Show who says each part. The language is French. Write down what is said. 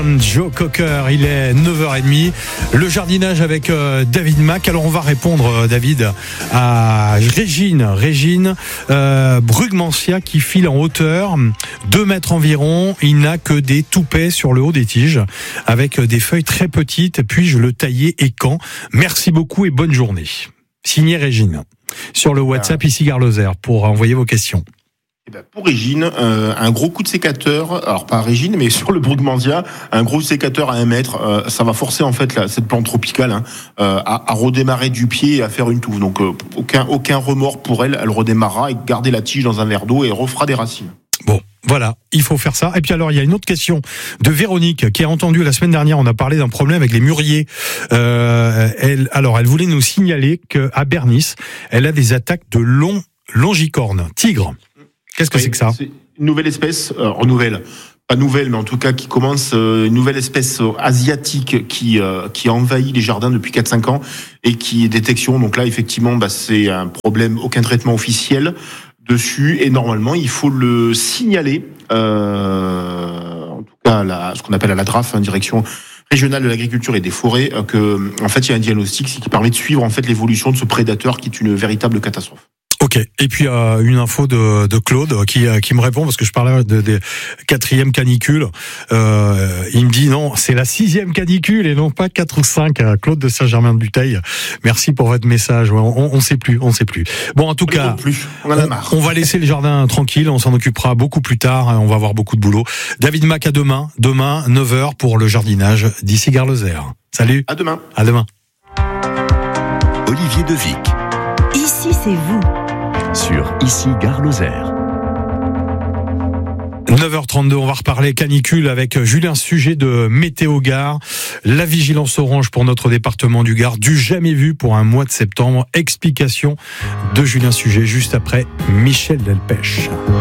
Speaker 1: Joe Cocker, il est 9h30. Le jardinage avec David Mac. Alors on va répondre, David, à Régine Brugmansia qui file en hauteur, 2 mètres environ. Il n'a que des toupets sur le haut des tiges avec des feuilles très petites. Puis-je le tailler et quand? Merci beaucoup et bonne journée. Signé Régine. Sur le WhatsApp ici Gare Lozère pour envoyer vos questions.
Speaker 2: Pour Régine, un gros coup de sécateur, alors pas à Régine, mais sur le Brugmansia, un gros sécateur à 1 mètre, ça va forcer en fait cette plante tropicale à redémarrer du pied et à faire une touffe. Donc aucun remords pour elle redémarrera et garder la tige dans un verre d'eau et refera des racines.
Speaker 1: Bon, voilà, il faut faire ça. Et puis alors, il y a une autre question de Véronique qui a entendu la semaine dernière, on a parlé d'un problème avec les mûriers. Elle voulait nous signaler qu'à Bernis, elle a des attaques de longicorne, tigre. Qu'est-ce que c'est que ça?
Speaker 2: C'est une nouvelle espèce, pas nouvelle, mais en tout cas qui commence, une nouvelle espèce asiatique qui envahit les jardins depuis 4-5 ans et qui est détection. Donc là, effectivement, c'est un problème, aucun traitement officiel dessus et normalement, il faut le signaler, en tout cas, ce qu'on appelle à la DRAF, direction régionale de l'agriculture et des forêts, en fait, il y a un diagnostic qui permet de suivre en fait l'évolution de ce prédateur qui est une véritable catastrophe.
Speaker 1: Ok. Et puis une info de Claude qui me répond parce que je parlais de 4e canicule. Il me dit non, c'est la 6e canicule et non pas 4 ou 5. Claude de Saint-Germain-de-Buteil. Merci pour votre message. On sait plus. Bon, en tout cas,
Speaker 2: on en a marre.
Speaker 1: On va laisser le jardin tranquille. On s'en occupera beaucoup plus tard. On va avoir beaucoup de boulot. David Mac à demain 9h pour le jardinage d'ici Gare Lozère. Salut.
Speaker 2: À demain.
Speaker 3: Olivier Devic.
Speaker 4: Ici, c'est vous.
Speaker 3: Sur Ici Gare Lozère.
Speaker 1: 9h32, on va reparler canicule avec Julien Sujet de Météo Gare. La vigilance orange pour notre département du Gard, du jamais vu pour un mois de septembre. Explication de Julien Sujet juste après Michel Delpech.